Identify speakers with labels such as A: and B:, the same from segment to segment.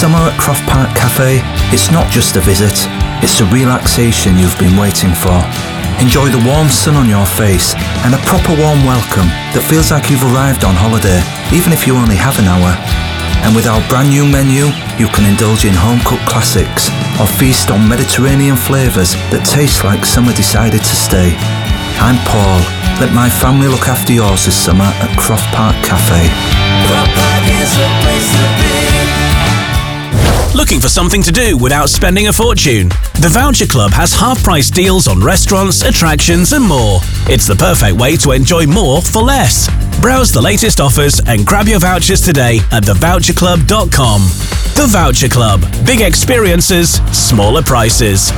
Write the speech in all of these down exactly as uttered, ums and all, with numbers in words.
A: Summer at Croft Park Cafe, it's not just a visit, it's the relaxation you've been waiting for. Enjoy the warm sun on your face and a proper warm welcome that feels like you've arrived on holiday, even if you only have an hour. And with our brand new menu, you can indulge in home-cooked classics or feast on Mediterranean flavours that taste like summer decided to stay. I'm Paul. Let my family look after yours this summer at Croft Park Cafe. Croft Park is the place to be.
B: Looking for something to do without spending a fortune? The Voucher Club has half-price deals on restaurants, attractions and more. It's the perfect way to enjoy more for less. Browse the latest offers and grab your vouchers today at the voucher club dot com. The Voucher Club. Big experiences, smaller prices.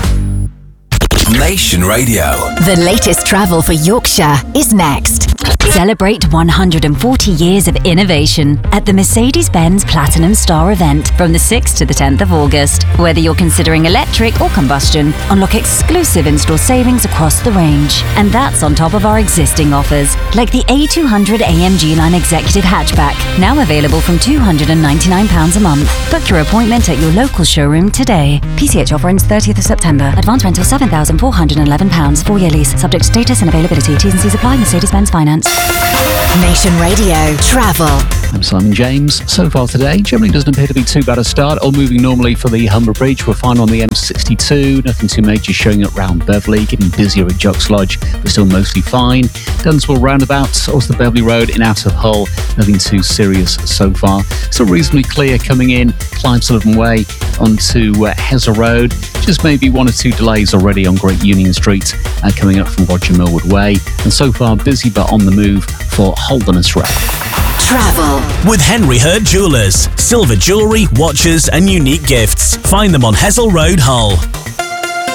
C: Nation Radio.
D: The latest travel for Yorkshire is next. Celebrate one hundred forty years of innovation at the Mercedes-Benz Platinum Star event from the sixth to the tenth of August. Whether you're considering electric or combustion, unlock exclusive in-store savings across the range. And that's on top of our existing offers, like the A two hundred A M G Line Executive Hatchback, now available from two hundred ninety-nine pounds a month. Book your appointment at your local showroom today. P C H offer ends thirtieth of September. Advance rental seven thousand four hundred eleven pounds. Four-year lease. Subject to status and availability. T's and C's apply. Mercedes-Benz Finance. Nation Radio Travel.
E: I'm Simon James. So far today, generally doesn't appear to be too bad a start. All moving normally for the Humber Bridge. We're fine on the M sixty-two. Nothing too major showing up round Beverley. Getting busier at Jocks Lodge, but still mostly fine. Dunstable roundabout, also the Beverley Road in out of Hull. Nothing too serious so far. Still reasonably clear coming in. Clive Sullivan Way onto uh, Hezza Road. Just maybe one or two delays already on Great Union Street uh, coming up from Roger Millwood Way. And so far busy but on the move for Holderness Road.
D: Travel
B: with Henry Hurt Jewellers. Silver jewellery, watches and unique gifts. Find them on Hessel Road, Hull.